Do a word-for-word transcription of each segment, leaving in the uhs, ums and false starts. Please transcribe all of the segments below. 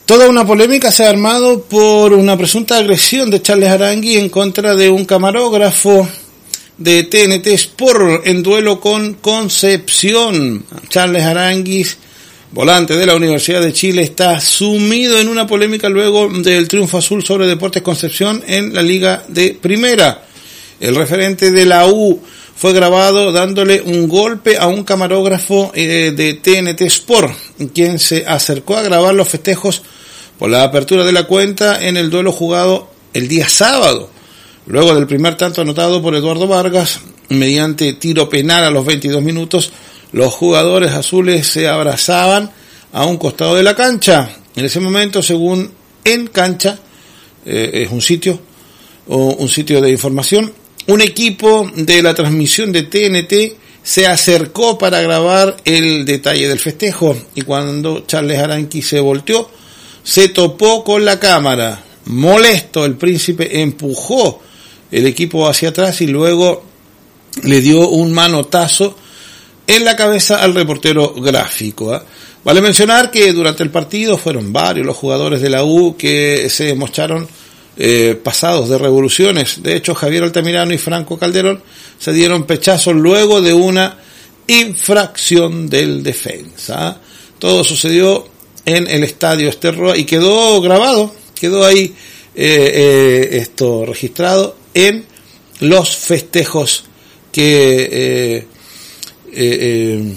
Toda una polémica se ha armado por una presunta agresión de Charles Arangui en contra de un camarógrafo de T N T Sport en duelo con Concepción. Charles Arangui, volante de la Universidad de Chile, está sumido en una polémica luego del triunfo azul sobre Deportes Concepción en la Liga de Primera. El referente de la U fue grabado dándole un golpe a un camarógrafo eh, de T N T Sport, quien se acercó a grabar los festejos por la apertura de la cuenta en el duelo jugado el día sábado. Luego del primer tanto anotado por Eduardo Vargas, mediante tiro penal a los veintidós minutos, los jugadores azules se abrazaban a un costado de la cancha. En ese momento, según En Cancha, eh, es un sitio, o un sitio de información, un equipo de la transmisión de T N T se acercó para grabar el detalle del festejo, y cuando Charles Arangui se volteó, se topó con la cámara. Molesto, el príncipe empujó el equipo hacia atrás y luego le dio un manotazo en la cabeza al reportero gráfico. ¿eh? Vale mencionar que durante el partido fueron varios los jugadores de la U que se mostraron eh, pasados de revoluciones. De hecho, Javier Altamirano y Franco Calderón se dieron pechazos luego de una infracción del defensa. Todo sucedió en el estadio Esterroa y quedó grabado, quedó ahí eh, eh, esto registrado en los festejos que, eh, eh, eh,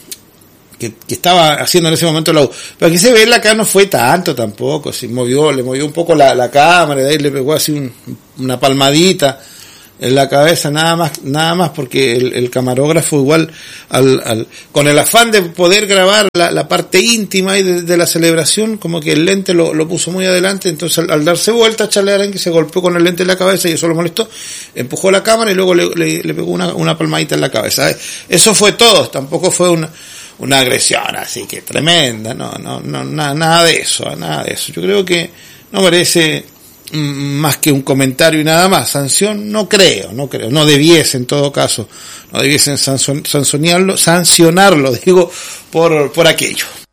que que estaba haciendo en ese momento la U. Pero aquí se ve, acá no fue tanto tampoco, se movió, le movió un poco la, la cámara, de ahí le pegó así un, una palmadita en la cabeza, nada más, nada más porque el, el camarógrafo igual, al, al, con el afán de poder grabar la, la parte íntima de, de la celebración, como que el lente lo, lo puso muy adelante, entonces al, al darse vuelta, Charles Arangui se golpeó con el lente en la cabeza y eso lo molestó, empujó la cámara y luego le, le, le pegó una, una palmadita en la cabeza. Eso fue todo, tampoco fue una, una agresión así que tremenda, no, no, no, nada, nada de eso, nada de eso. Yo creo que no merece más que un comentario y nada más. Sanción no creo, no creo, no debiese en todo caso, no debiesen sancionarlo, sancionarlo, digo, por, por aquello.